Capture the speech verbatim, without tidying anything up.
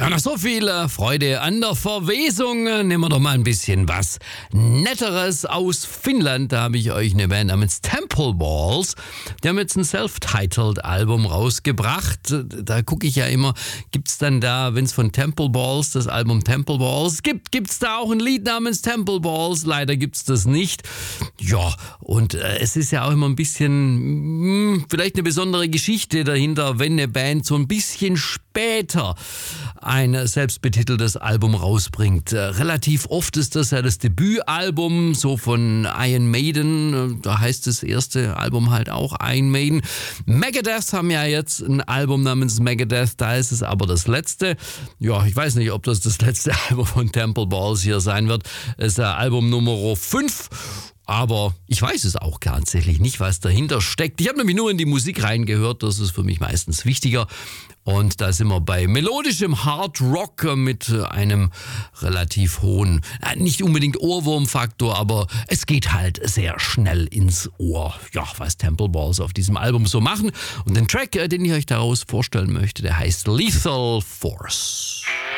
Ja, noch so viel äh, Freude an der Verwesung. Nehmen wir doch mal ein bisschen was Netteres aus Finnland. Da habe ich euch eine Band namens Temple Balls. Die haben jetzt ein Self-Titled Album rausgebracht. Da gucke ich ja immer, gibt es dann da, wenn es von Temple Balls, das Album Temple Balls gibt, gibt es da auch ein Lied namens Temple Balls? Leider gibt es das nicht. Ja, und äh, es ist ja auch immer ein bisschen, mh, vielleicht eine besondere Geschichte dahinter, wenn eine Band so ein bisschen später ein selbstbetiteltes Album rausbringt. Äh, relativ oft ist das ja das Debütalbum, so von Iron Maiden, da heißt das erste Album halt auch Iron Maiden. Megadeth haben ja jetzt ein Album namens Megadeth, da ist es aber das letzte. Ja, ich weiß nicht, ob das das letzte Album von Temple Balls hier sein wird. Es ist ja Album Nummer fünf. Aber ich weiß es auch tatsächlich nicht, was dahinter steckt. Ich habe nämlich nur in die Musik reingehört, das ist für mich meistens wichtiger. Und da sind wir bei melodischem Hard Rock mit einem relativ hohen, nicht unbedingt Ohrwurmfaktor, aber es geht halt sehr schnell ins Ohr. Ja, was Temple Balls auf diesem Album so machen. Und den Track, den ich euch daraus vorstellen möchte, der heißt Lethal Force.